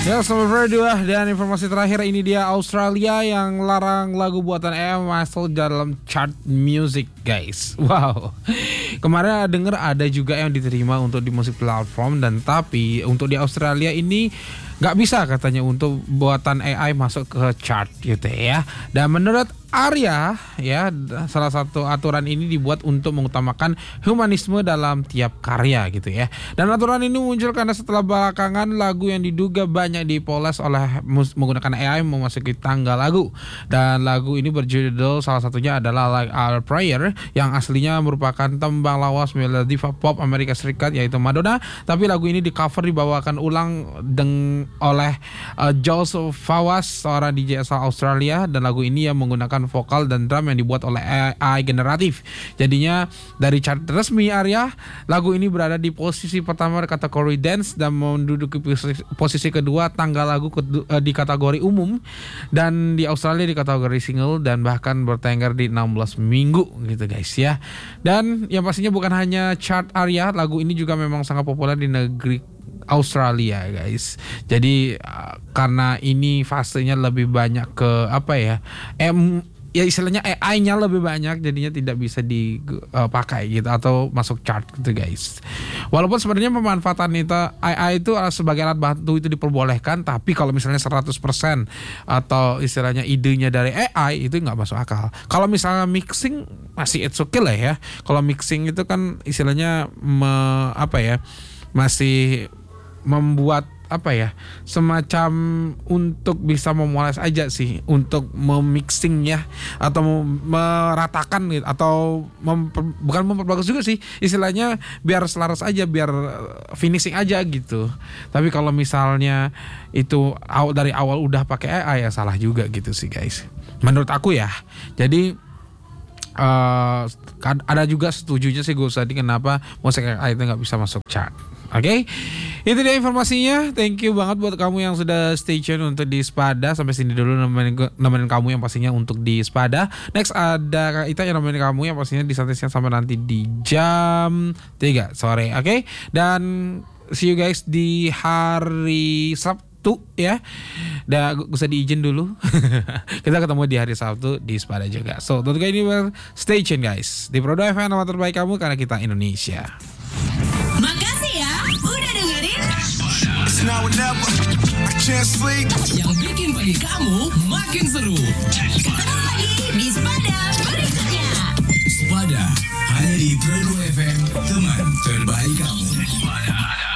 Ya, Sobat Radio, dan informasi terakhir ini dia Australia yang larang lagu buatan AI masuk dalam chart music, guys. Wow. Kemarin denger ada juga yang diterima untuk di musik platform, dan tapi untuk di Australia ini nggak bisa katanya untuk buatan AI masuk ke chart gitu ya. Dan menurut Arya ya, salah satu aturan ini dibuat untuk mengutamakan humanisme dalam tiap karya gitu ya. Dan aturan ini muncul karena setelah belakangan lagu yang diduga banyak dipoles oleh menggunakan AI memasuki tanggal lagu. Dan lagu ini berjudul salah satunya adalah Like Our Prayer, yang aslinya merupakan tembang lawas milik diva pop Amerika Serikat yaitu Madonna. Tapi lagu ini di cover dibawakan ulang oleh Jules Fawaz, seorang DJ asal Australia, dan lagu ini yang menggunakan vokal dan drum yang dibuat oleh AI generatif. Jadinya dari chart resmi Arya, lagu ini berada di posisi pertama di kategori dance dan menduduki posisi kedua tanggal lagu di kategori umum, dan di Australia di kategori single, dan bahkan bertengger di 16 minggu gitu guys ya. Dan yang pastinya bukan hanya chart Arya, lagu ini juga memang sangat populer di negeri Australia guys. Jadi karena ini fasenya lebih banyak ke apa ya, ya istilahnya AI-nya lebih banyak, jadinya tidak bisa dipakai gitu atau masuk chart gitu guys. Walaupun sebenarnya pemanfaatan itu AI itu sebagai alat bantu itu diperbolehkan, tapi kalau misalnya 100% atau istilahnya idenya dari AI itu nggak masuk akal. Kalau misalnya mixing masih it's okay lah ya. Kalau mixing itu kan istilahnya masih membuat semacam untuk bisa memoles aja sih, untuk memixingnya atau meratakan gitu, atau bukan memperbagus juga sih, istilahnya biar selaras aja, biar finishing aja gitu. Tapi kalau misalnya itu dari awal udah pakai AI ya salah juga gitu sih guys, menurut aku ya. Jadi ada juga setujunya sih gue tadi kenapa musik AI itu nggak bisa masuk chart. Oke, itu dia informasinya. Thank you banget buat kamu yang sudah stay tune untuk di Spada. Sampai sini dulu nemenin kamu yang pastinya untuk di Spada. Next ada Ita yang nemenin kamu yang pastinya di Santai Siang sampai nanti di jam 3 sore. Oke, dan see you guys di hari Sabtu ya. Udah usah diizin dulu. Kita ketemu di hari Sabtu di Spada juga. So, don't go anywhere. Stay tune guys. Di Pro 2 FM, nama terbaik kamu karena kita Indonesia. Makasih ya udah dengerin yang bikin pagi kamu makin seru. Ketemu lagi di Spada berikutnya. Spada hanya di Pro 2 FM, teman terbaik kamu.